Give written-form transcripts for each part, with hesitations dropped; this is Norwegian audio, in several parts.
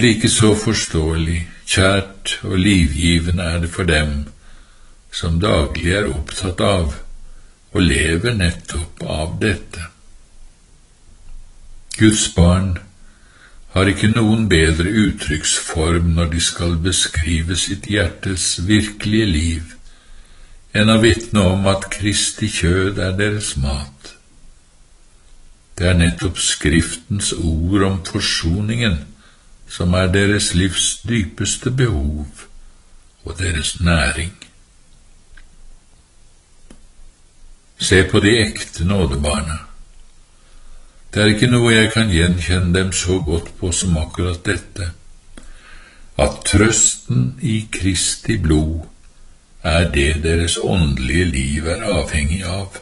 Like så forståelig, kjært og livgivende det for dem som daglig opptatt av og lever nettopp av dette. Guds barn har ikke noen bedre uttrykksform når de skal beskrive sitt hjertes virkelige liv, enn å vitne om at Kristi kjød deres mat. Det nettopp Skriftens ord om forsoningen som deres livs dypeste behov og deres næring. Se på de ekte nådebarna. Det ikke noe jeg kan gjenkjenne dem så godt på som akkurat dette, at trøsten i Kristi blod det deres åndelige liv avhengig av.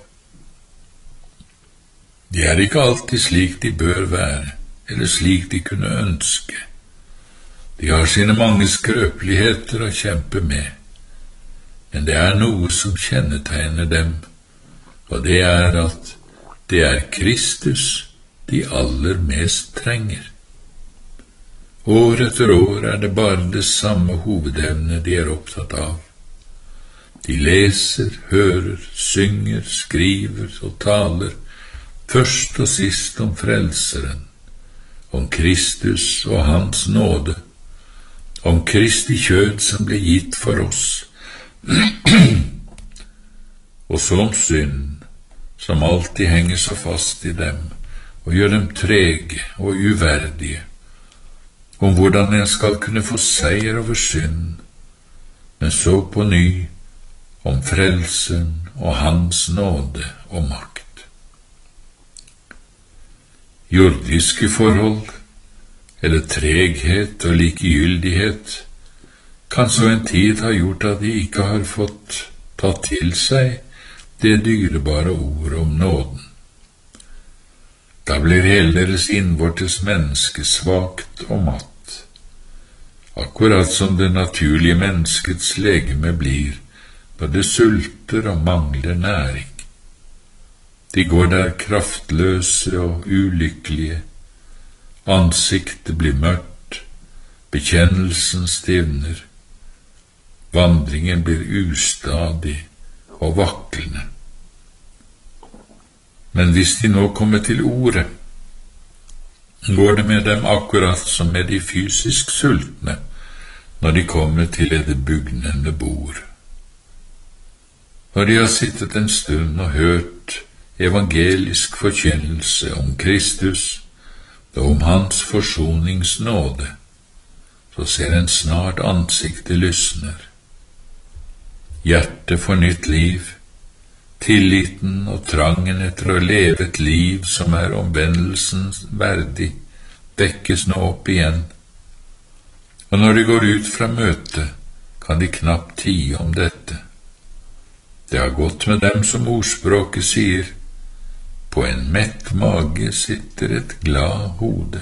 De ikke alltid slik de bør være, eller slik de kunne ønske. De har sine mange skrøpeligheter å kjempe med, men det noe som kjennetegner dem, og det at det Kristus de aller mest trenger. År etter år det bare det samme hovedemne de opptatt av. De leser, hører, synger, skriver og taler, først og sist om Frelseren, om Kristus og hans nåde, om Kristi kjød som ble gitt for oss, og så om synd, som alltid henger så fast i dem, og gjør dem trege og uverdige, om hvordan en skal kunne få seier over synd, men så på ny om Frelseren og hans nåde og makt. Jordiske forhold, eller treghet og likegyldighet, kan så en tid ha gjort at de ikke har fått tatt til seg det dyrebare ord om nåden. Da blir hele deres innvortes menneske svakt og matt, akkurat som det naturlige menneskets legeme blir når det sulter og mangler næring. De går der kraftløse og ulykkelige, ansiktet blir mørkt, bekjennelsen stivner, vandringen blir ustadig og vaklende. Men hvis de nå kommer til ordet, går det med dem akkurat som med de fysisk sultne når de kommer til det bugnende bord. Når de har sittet en stund og hørt evangelisk forkynnelse om Kristus og om hans forsoningsnåde, så ser en snart ansiktet lysner. Hjertet får nytt liv, tilliten og trangen etter å leve et liv som omvendelsen verdig, vekkes nå opp igjen. Og når de går ut fra møtet, kan de knapt tie om dette. Det har gått med dem som ordspråket sier, på en mett mage sitter et glad hode.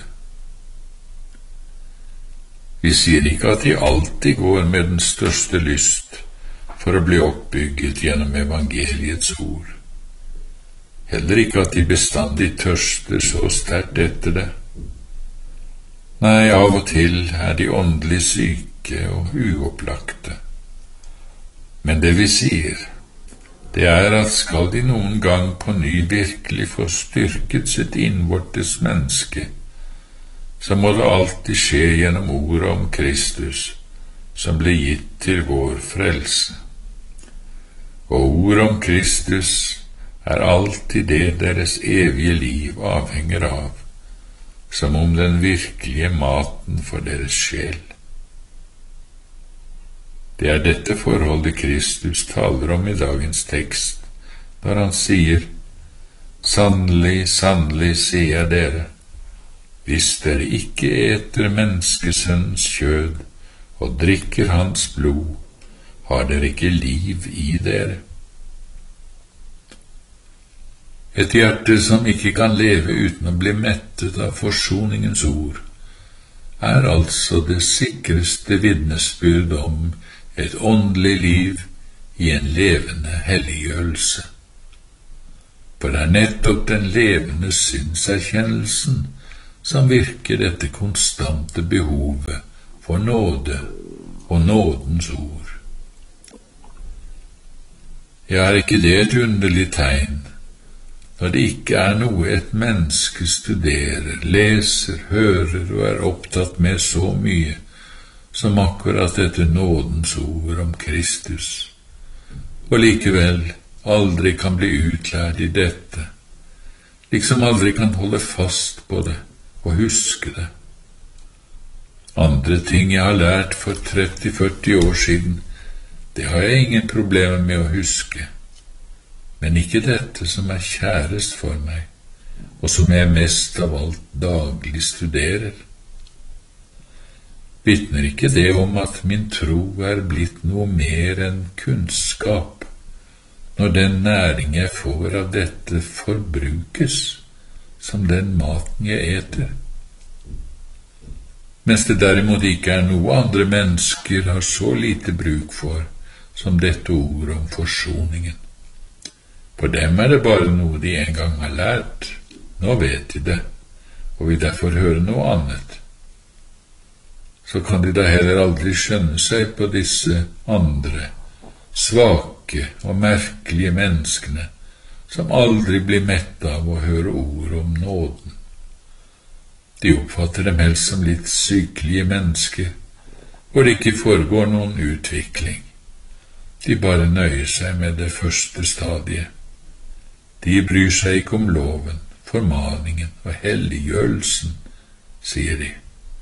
Vi sier ikke at de alltid går med den største lyst for å bli oppbygget gjennom evangeliets ord. Heller ikke at de bestandig tørster så sterkt etter det. Nei, av og til de åndelig syke og uopplagte. Men det vi sier, det at skal de noen gang på ny virkelig få styrket sitt innvortes menneske, så må det alltid skje gjennom ordet om Kristus, som ble gitt til vår frelse. Og ordet om Kristus alltid det deres evige liv avhenger av, som om den virkelige maten for deres sjel. Det dette forholdet Kristus taler om i dagens tekst, når han sier, «Sannelig, sannelig, sier jeg dere, hvis dere ikke eter menneskesønnens kjød og drikker hans blod, har dere ikke liv i dere.» Et hjerte som ikke kan leve uten å bli mettet av forsoningens ord, altså det sikreste vitnesbyrd om et åndelig liv i en levende helliggjørelse. For det nettopp den levende synserkjennelsen som virker dette konstante behovet for nåde og nådens ord. Ja, er ikke det et underlig tegn, når det ikke er noe et menneske studerer, leser, hører og er opptatt med så mye som akkurat dette nådens ord om Kristus, og likevel aldri kan bli utlært i dette, liksom aldri kan holde fast på det og huske det. Andre ting jeg har lært for 30-40 år siden, det har jeg ingen problemer med å huske, men ikke dette som er kjærest for meg, og som jeg mest av alt daglig studerer. Vitner ikke det om at min tro er blitt noe mer enn kunnskap, når den næring jeg får av dette forbrukes som den maten jeg eter? Mens det derimot ikke er noe andre mennesker har så lite bruk for som dette ord om forsoningen. For dem er det bare noe de en gang har lært. Nå vet de det, og vil derfor høre noe annet. Så kan de da heller aldri skjønne seg på disse andre, svake og merkelige menneskene, som aldri blir mett av å høre ord om nåden. De oppfatter dem helst som litt sykelige mennesker, hvor det ikke foregår noen utvikling. De bare nøyer seg med det første stadiet. De bryr seg ikke om loven, formaningen og helliggjørelsen, sier de.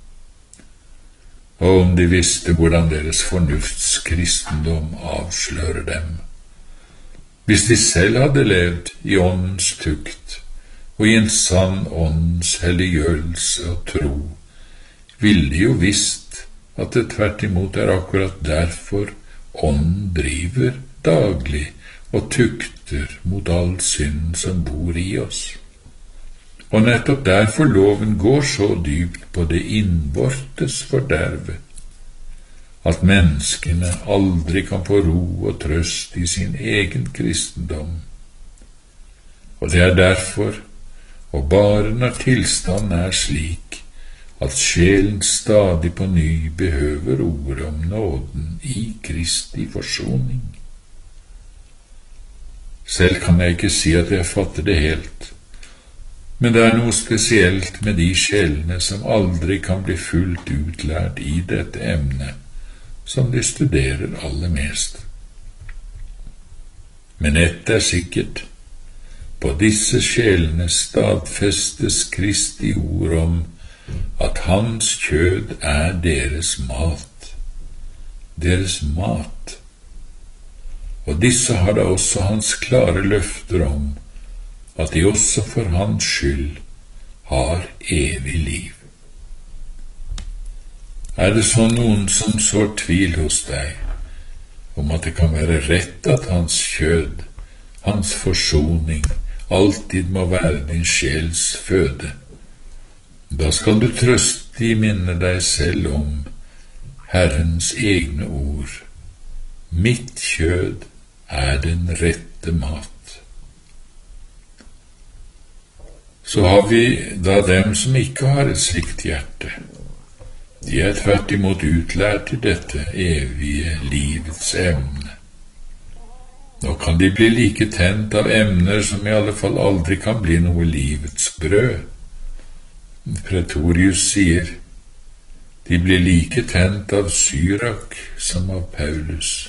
Og om de visste hvordan deres fornuftskristendom avslører dem. Hvis de selv hadde levd i åndens tukt og i en sann åndens helliggjørelse og tro, ville de jo visst at det tvert imot er akkurat derfor ånden driver daglig og tukter mot all synd som bor i oss. Og nettopp derfor loven går så dypt på det innvortes forderve, at menneskene aldri kan få ro og trøst i sin egen kristendom. Og det er derfor, og bare når tilstanden er slik, at sjelen stadig på ny behøver ord om nåden i Kristi forsoning. Selv kan jeg ikke si at jeg fatter det helt, men det er noe spesielt med de sjelene som aldri kan bli fullt utlært i dette emnet, som de studerer aller mest. Men ett er sikkert, på disse sjelene stadfestes Kristi ord om at hans kjød er deres mat. Deres mat. Og disse har da også hans klare løfter om at de også for hans skyld har evig liv. Er det så noen som sår tvil hos deg om at det kan være rett at hans kjød, hans forsoning, alltid må være din sjels føde, da skal du trøstig minne deg selv om Herrens egne ord. Mitt kjød er den rette mat. Så har vi da dem som ikke har et slikt hjerte. De er tvert imot utlært i dette evige livets emne. Nå kan de bli like tent av emner som i alle fall aldri kan bli noe livets brød. Pretorius sier, de blir like tent av Syrak som av Paulus.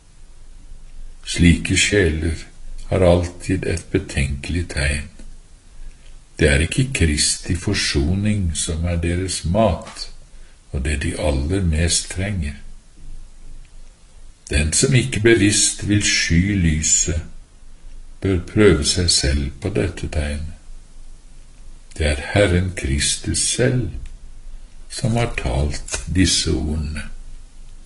Slike sjeler har alltid et betenkelig tegn. Det er ikke Kristi forsoning som er deres mat, og det de aller mest trenger. Den som ikke bevisst vil sky lyset, bør prøve seg selv på dette tegnet. Det er Herren Kristus selv som har talt disse ordene.